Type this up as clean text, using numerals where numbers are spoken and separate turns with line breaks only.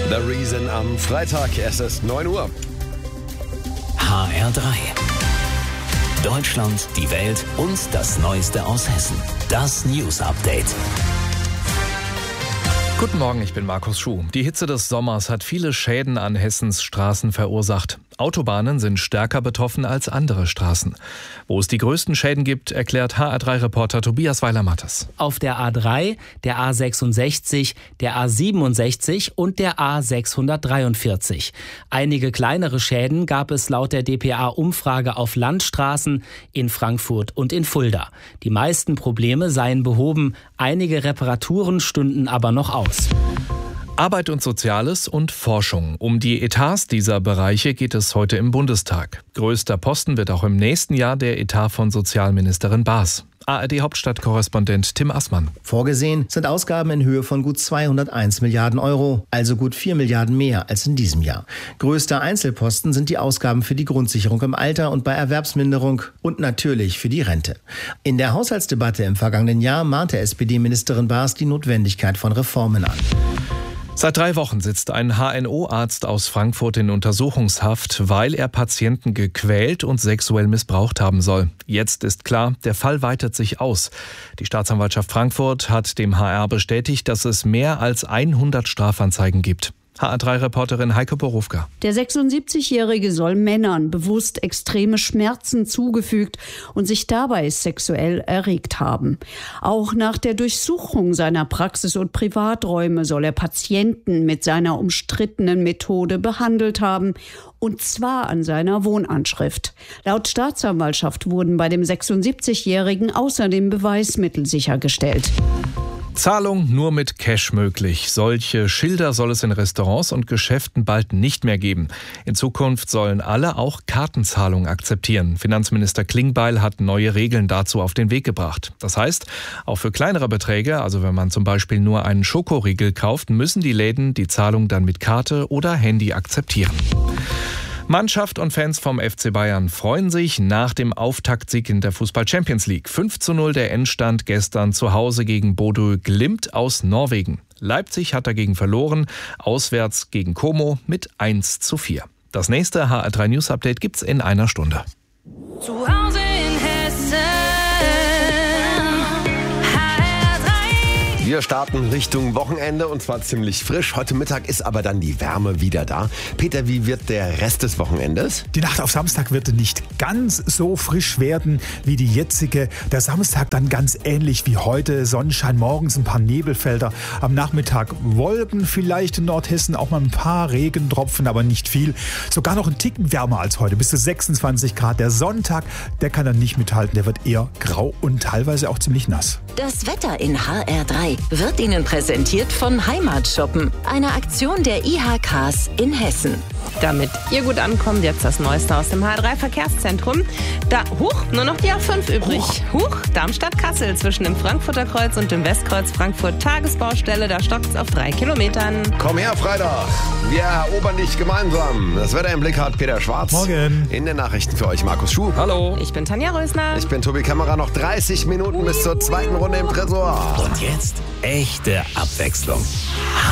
The Reason am Freitag, es ist 9 Uhr.
HR3. Deutschland, die Welt und das Neueste aus Hessen. Das News Update.
Guten Morgen, ich bin Markus Schuh. Die Hitze des Sommers hat viele Schäden an Hessens Straßen verursacht. Autobahnen sind stärker betroffen als andere Straßen. Wo es die größten Schäden gibt, erklärt HR3-Reporter Tobias Weiler-Mattes.
Auf der A3, der A66, der A67 und der A643. Einige kleinere Schäden gab es laut der dpa-Umfrage auf Landstraßen in Frankfurt und in Fulda. Die meisten Probleme seien behoben, einige Reparaturen stünden aber noch aus.
Arbeit und Soziales und Forschung. Um die Etats dieser Bereiche geht es heute im Bundestag. Größter Posten wird auch im nächsten Jahr der Etat von Sozialministerin Baas. ARD-Hauptstadtkorrespondent Tim Assmann.
Vorgesehen sind Ausgaben in Höhe von gut 201 Milliarden Euro, also gut 4 Milliarden mehr als in diesem Jahr. Größter Einzelposten sind die Ausgaben für die Grundsicherung im Alter und bei Erwerbsminderung und natürlich für die Rente. In der Haushaltsdebatte im vergangenen Jahr mahnte SPD-Ministerin Baas die Notwendigkeit von Reformen an.
Seit 3 Wochen sitzt ein HNO-Arzt aus Frankfurt in Untersuchungshaft, weil er Patienten gequält und sexuell missbraucht haben soll. Jetzt ist klar, der Fall weitet sich aus. Die Staatsanwaltschaft Frankfurt hat dem HR bestätigt, dass es mehr als 100 Strafanzeigen gibt. HR3-Reporterin Heike Borufka.
Der 76-Jährige soll Männern bewusst extreme Schmerzen zugefügt und sich dabei sexuell erregt haben. Auch nach der Durchsuchung seiner Praxis und Privaträume soll er Patienten mit seiner umstrittenen Methode behandelt haben, und zwar an seiner Wohnanschrift. Laut Staatsanwaltschaft wurden bei dem 76-Jährigen außerdem Beweismittel sichergestellt.
Zahlung nur mit Cash möglich. Solche Schilder soll es in Restaurants und Geschäften bald nicht mehr geben. In Zukunft sollen alle auch Kartenzahlung akzeptieren. Finanzminister Klingbeil hat neue Regeln dazu auf den Weg gebracht. Das heißt, auch für kleinere Beträge, also wenn man zum Beispiel nur einen Schokoriegel kauft, müssen die Läden die Zahlung dann mit Karte oder Handy akzeptieren. Mannschaft und Fans vom FC Bayern freuen sich nach dem Auftaktsieg in der Fußball-Champions League. 5:0 der Endstand gestern zu Hause gegen Bodø Glimt aus Norwegen. Leipzig hat dagegen verloren, auswärts gegen Como mit 1:4. Das nächste HR3 News Update gibt's in einer Stunde.
Zu Hause in Hessen.
Wir starten Richtung Wochenende und zwar ziemlich frisch. Heute Mittag ist aber dann die Wärme wieder da. Peter, wie wird der Rest des Wochenendes?
Die Nacht auf Samstag wird nicht ganz so frisch werden wie die jetzige. Der Samstag dann ganz ähnlich wie heute. Sonnenschein, morgens ein paar Nebelfelder. Am Nachmittag Wolken vielleicht in Nordhessen. Auch mal ein paar Regentropfen, aber nicht viel. Sogar noch ein Ticken wärmer als heute. Bis zu 26 Grad. Der Sonntag, der kann dann nicht mithalten. Der wird eher grau und teilweise auch ziemlich nass.
Das Wetter in HR3 wird Ihnen präsentiert von Heimatshoppen, einer Aktion der IHKs in Hessen.
Damit ihr gut ankommt, jetzt das Neueste aus dem HR3-Verkehrszentrum. Nur noch die A5 übrig. Darmstadt-Kassel zwischen dem Frankfurter Kreuz und dem Westkreuz Frankfurt Tagesbaustelle. Da stockt es auf 3 Kilometern.
Komm her, Freitag. Wir erobern dich gemeinsam. Das Wetter im Blick hat Peter Schwarz.
Morgen.
In den Nachrichten für euch Markus Schuh.
Hallo.
Ich bin Tanja Rösner.
Ich bin Tobi Kämmerer. Noch 30 Minuten bis zur zweiten Runde im Tresor.
Und jetzt echte Abwechslung.